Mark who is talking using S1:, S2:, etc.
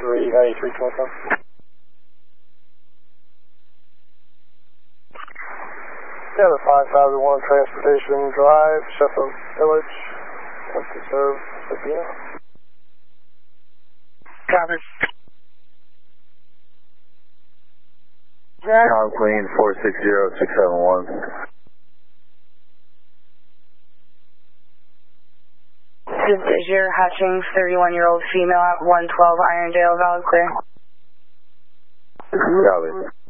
S1: 393 Telephone. Yeah, the 5001 Transportation Drive, Sheffield Village, to serve Sabina.
S2: Copy.
S3: Tom Queen 460671.
S2: Is your hatching 31-year-old female at 112 Irondale valid clear?
S3: Copy.